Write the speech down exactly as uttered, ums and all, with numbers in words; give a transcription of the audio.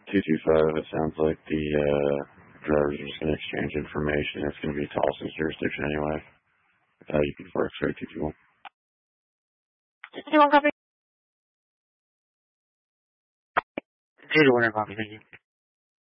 two two five, it sounds like the uh, drivers are just going to exchange information. It's going to be Tolson's jurisdiction anyway. Uh, you can for X-ray two two one. two two one copy. two two one copy, thank you.